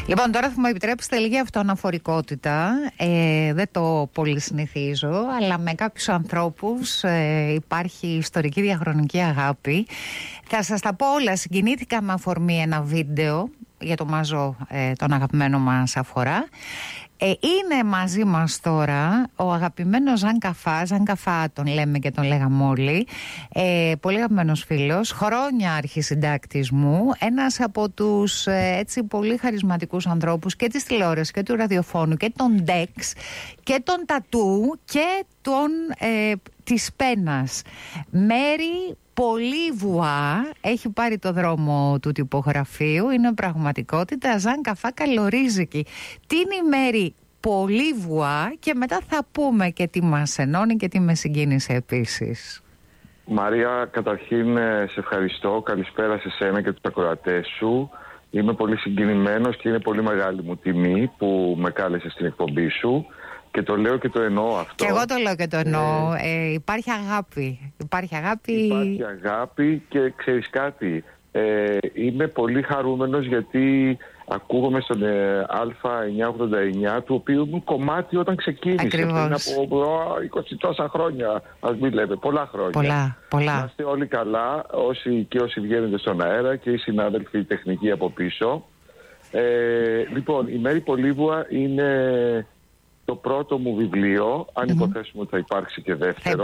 Λοιπόν, τώρα θα μου επιτρέψετε λίγη αυτοαναφορικότητα. Δεν το πολύ συνηθίζω, αλλά με κάποιους ανθρώπους υπάρχει ιστορική διαχρονική αγάπη. Θα σας τα πω όλα. Συγκινήθηκα με αφορμή ένα βίντεο για το Μαζό, τον αγαπημένο μας Αφορά. Είναι μαζί μας τώρα ο αγαπημένος Ζαν Καφά. Ζαν Καφά τον λέμε και τον λέγαμε όλοι. Πολύ αγαπημένος φίλος, χρόνια αρχισυντάκτης μου. Ένας από τους έτσι πολύ χαρισματικούς ανθρώπους και της τηλεόρασης και του ραδιοφώνου και των ντεξ και των τατού και της πένας. Μέρη Πολύβουα έχει πάρει το δρόμο του τυπογραφείου, είναι πραγματικότητα. Ζαν Καφά Καλορίζικη. Τι είναι η Μέρη Πολύβουα και μετά θα πούμε και τι μας ενώνει και τι με συγκίνησε επίσης. Μαρία, καταρχήν σε ευχαριστώ. Καλησπέρα σε σένα και τους ακροατές σου. Είμαι πολύ συγκινημένος και είναι πολύ μεγάλη μου τιμή που με κάλεσες στην εκπομπή σου. Και το λέω και το εννοώ αυτό. Και εγώ το λέω και το εννοώ. Υπάρχει αγάπη. Υπάρχει αγάπη και ξέρεις κάτι. Είμαι πολύ χαρούμενος γιατί ακούγομαι στον Α989, του οποίου ήμουν κομμάτι όταν ξεκίνησε. Ακριβώς. Πριν από 20 τόσα χρόνια, ας μην λέμε, πολλά χρόνια. Πολλά. Να είστε όλοι καλά, όσοι βγαίνετε στον αέρα και οι συνάδελφοι τεχνικοί από πίσω. Λοιπόν, η Μέρη Πολύβουα είναι το πρώτο μου βιβλίο, αν υποθέσουμε ότι θα υπάρξει και δεύτερο.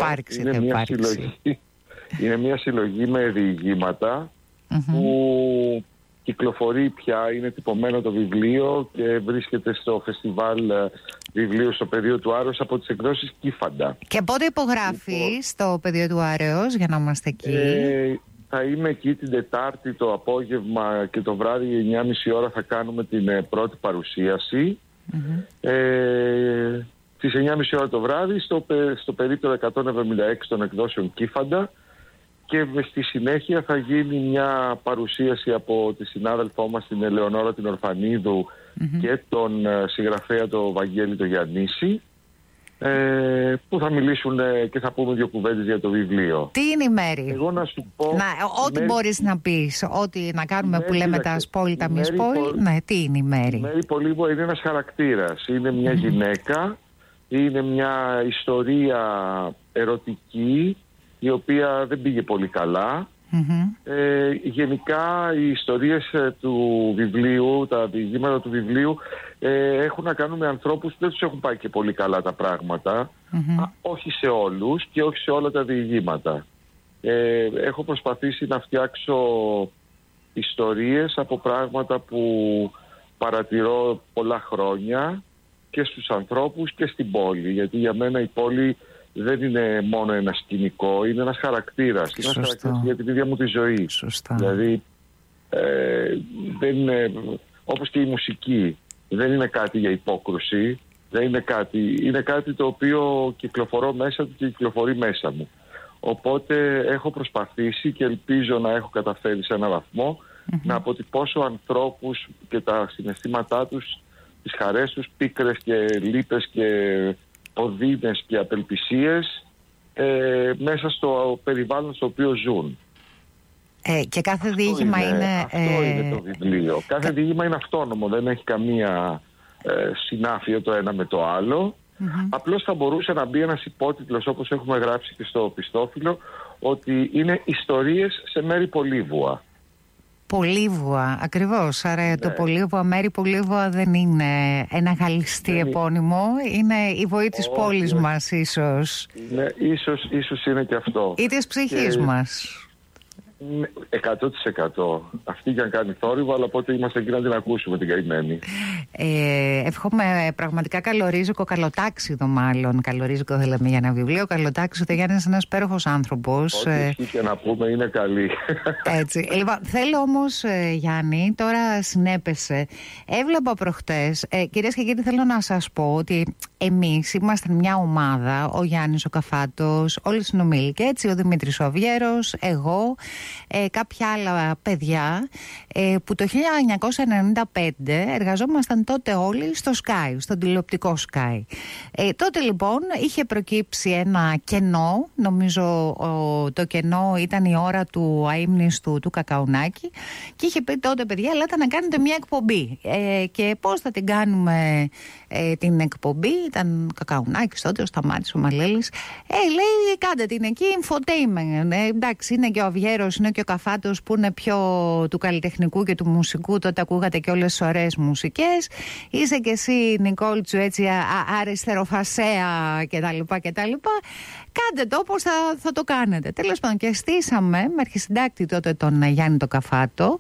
Είναι μια συλλογή με διηγήματα που κυκλοφορεί πια, είναι τυπωμένο το βιβλίο και βρίσκεται στο φεστιβάλ βιβλίου στο Πεδίο του Άρεως από τις εκδόσεις Κύφαντα. Και πότε υπογράφεις στο Πεδίο του Άρεως για να είμαστε εκεί? Θα είμαι εκεί την Τετάρτη το απόγευμα και το βράδυ 9.30 ώρα θα κάνουμε την πρώτη παρουσίαση. Στις 9.30 ώρα το βράδυ στο περίπτωρο 176 των εκδόσεων Κύφαντα και στη συνέχεια θα γίνει μια παρουσίαση από τη συνάδελφό μας την Ελεονόρα την Ορφανίδου και τον συγγραφέα το Βαγγέλη το Γιαννίση, που θα μιλήσουν και θα πούμε δύο κουβέντες για το βιβλίο. Τι είναι η Μέρη? Εγώ να σου πω... ό,τι μπορείς να πεις, ό,τι να κάνουμε που λέμε τα σπόλιτα μη σπόλι. Ναι, τι είναι η Μέρη? Η Μέρη Πολύβουα είναι ένας χαρακτήρας. Είναι μια γυναίκα, είναι μια ιστορία ερωτική η οποία δεν πήγε πολύ καλά. Γενικά οι ιστορίες του βιβλίου, τα διηγήματα του βιβλίου έχουν να κάνουν με ανθρώπους που δεν τους έχουν πάει και πολύ καλά τα πράγματα. Όχι σε όλους και όχι σε όλα τα διηγήματα. Έχω προσπαθήσει να φτιάξω ιστορίες από πράγματα που παρατηρώ πολλά χρόνια και στους ανθρώπους και στην πόλη. Γιατί για μένα η πόλη δεν είναι μόνο ένα σκηνικό, είναι ένας χαρακτήρας. Είναι ένας χαρακτήρας για την ίδια μου τη ζωή. Σωστά. Δηλαδή, δεν είναι, όπως και η μουσική, δεν είναι κάτι για υπόκρουση. Δεν είναι κάτι, είναι κάτι το οποίο κυκλοφορώ μέσα του και κυκλοφορεί μέσα μου. Οπότε έχω προσπαθήσει και ελπίζω να έχω καταφέρει σε έναν βαθμό να αποτυπώσω ανθρώπους και τα συναισθήματά τους, τις χαρές τους, πίκρες και λύπες και οδύνες και απελπισίες μέσα στο περιβάλλον στο οποίο ζουν. Και κάθε διήγημα είναι... Αυτό είναι το βιβλίο. Κάθε διήγημα είναι αυτόνομο, δεν έχει καμία συνάφεια το ένα με το άλλο. Απλώς θα μπορούσε να μπει ένας υπότιτλος, όπως έχουμε γράψει και στο πιστόφυλλο, ότι είναι ιστορίες σε Μέρη Πολύβουα. Πολύβουα, ακριβώς. Άρα το Πολύβουα, Μέρη Πολύβουα δεν είναι ένα γαλλιστή επώνυμο, είναι η βοή της πόλης μας ίσως. Ναι, ίσως είναι και αυτό. Ή της ψυχής μας. 100%. Αυτή και αν κάνει θόρυβο, αλλά πότε είμαστε εκεί να την ακούσουμε την καημένη. Εύχομαι πραγματικά καλορίζικο, καλοτάξιδο μάλλον. Καλορίζικο δεν λέμε για ένα βιβλίο. Καλοτάξιδο, Γιάννη, είναι ένας υπέροχος άνθρωπος. Ό,τι εκεί και να πούμε είναι καλή. Έτσι. Λοιπόν, θέλω όμως, Γιάννη, τώρα συνέπεσε. Έβλεπα προχτές, κυρίες και κύριοι, θέλω να σας πω ότι εμείς είμαστε μια ομάδα, ο Γιάννης ο Καφάτος, όλοι οι συνομήλικοι, έτσι, ο Δημήτρης ο Αβιέρος, εγώ. κάποια άλλα παιδιά που το 1995 εργαζόμασταν τότε όλοι στο Sky, στον τηλεοπτικό Sky. Τότε λοιπόν είχε προκύψει ένα κενό, νομίζω το κενό ήταν η ώρα του αείμνηστου του Κακαουνάκη, και είχε πει τότε, παιδιά, ελάτε να κάνετε μια εκπομπή. Και πώς θα την κάνουμε την εκπομπή? Ήταν Κακαουνάκης τότε, ο Σταμάτης, ο Μαλέλης. Λέει, κάντε την εκεί, infotainment. Εντάξει, είναι και ο Αυγέρος, είναι και ο Καφάτος που είναι πιο του καλλιτεχνικού και του μουσικού. Τότε ακούγατε και όλες τις ωραίες μουσικές. Είσαι και εσύ, Νικόλτσου, έτσι αριστεροφασέα κτλ. Κάντε το όπως θα το κάνετε. Τέλος πάντων, και στήσαμε με αρχισυντάκτη τότε τον Γιάννη τον Καφάτο.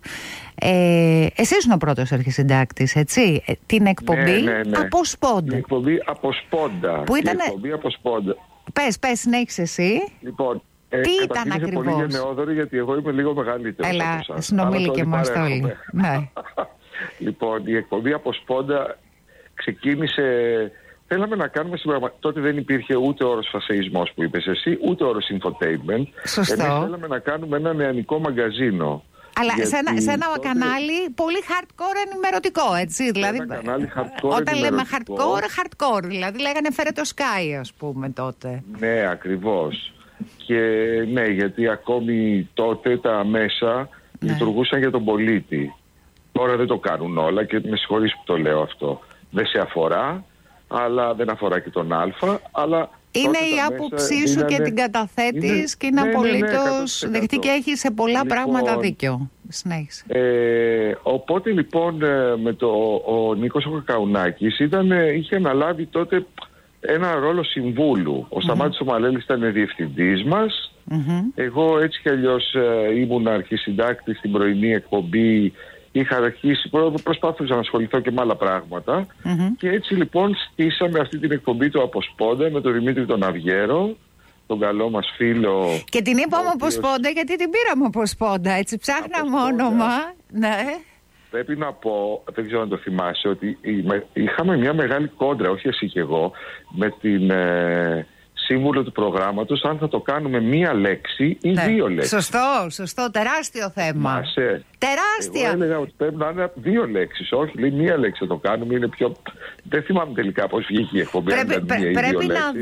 Εσύ ήσουν ο πρώτος αρχισυντάκτης, έτσι? Την εκπομπή από Σπόντα. Την εκπομπή από Σπόντα. Που ήταν... εκπομπή από Σπόντα. Πες, συνέχισε εσύ. Λοιπόν, τι ήταν ακριβώς? Πολύ γενναιόδορη, γιατί εγώ είμαι λίγο μεγαλύτερος. Έλα, συνομίλη και μας όλοι. Ναι. Λοιπόν, η εκπομπή από Σπόντα ξεκίνησε... Θέλαμε να κάνουμε τότε δεν υπήρχε ούτε όρος φασεϊσμός που είπες εσύ, ούτε όρος infotainment. Σωστό. Εμείς θέλαμε να κάνουμε ένα νεανικό μαγκαζίνο. Αλλά σε ένα κανάλι πολύ hardcore ενημερωτικό, έτσι. Δηλαδή, ένα κανάλι hardcore όταν λέμε hardcore, δηλαδή λέγανε φέρε το Sky, ας πούμε, τότε. Ναι, ακριβώς. Και ναι, γιατί ακόμη τότε τα μέσα λειτουργούσαν για τον πολίτη. Τώρα δεν το κάνουν όλα και με συγχωρείς που το λέω αυτό. Δεν σε αφορά, αλλά δεν αφορά και τον Α, αλλά... Είναι η άποψή σου και την καταθέτεις και είναι απολύτως δεχτή και έχει σε πολλά πράγματα δίκιο. Συνέχισε. Οπότε λοιπόν με ο Νίκος ο Κακαουνάκης είχε αναλάβει τότε ένα ρόλο συμβούλου. Ο Σταμάτης ο Μαλέλης ήταν διευθυντής μας. Εγώ έτσι κι αλλιώς ήμουν αρχισυντάκτης στην πρωινή εκπομπή. Είχα αρχίσει, προσπάθησα να ασχοληθώ και με άλλα πράγματα. Και έτσι λοιπόν στήσαμε αυτή την εκπομπή του από Σπόντα με τον Δημήτρη τον Αυγέρο, τον καλό μας φίλο. Και την είπαμε από Σπόντα γιατί την πήραμε από Σπόντα, έτσι ψάχναμε όνομα. Ναι. Πρέπει να πω, δεν ξέρω αν το θυμάσαι, ότι είχαμε μια μεγάλη κόντρα, όχι εσύ και εγώ, με την σύμβουλο του προγράμματος, αν θα το κάνουμε μία λέξη ή δύο λέξεις. Σωστό, τεράστιο θέμα. Τεράστια. Εγώ έλεγα ότι πρέπει να είναι δύο λέξεις, όχι, λέει μία λέξη θα το κάνουμε, είναι πιο... Δεν θυμάμαι τελικά πώς βγήκε η εκπομπή. Πρέπει να